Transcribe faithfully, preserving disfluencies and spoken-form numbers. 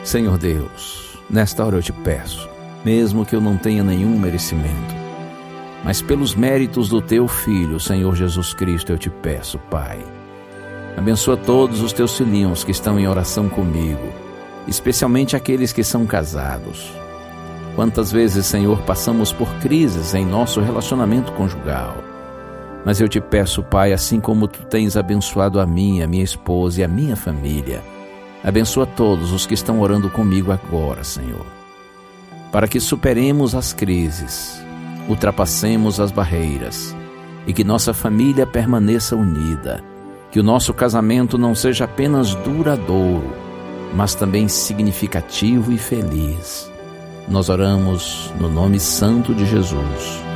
Senhor Deus, nesta hora eu te peço, mesmo que eu não tenha nenhum merecimento, mas pelos méritos do teu Filho, Senhor Jesus Cristo, eu te peço, Pai. Abençoa todos os teus filhinhos que estão em oração comigo, especialmente aqueles que são casados. Quantas vezes, Senhor, passamos por crises em nosso relacionamento conjugal. Mas eu te peço, Pai, assim como tu tens abençoado a mim, a minha esposa e a minha família, abençoa todos os que estão orando comigo agora, Senhor, para que superemos as crises, ultrapassemos as barreiras e que nossa família permaneça unida, que o nosso casamento não seja apenas duradouro, mas também significativo e feliz. Nós oramos no nome santo de Jesus.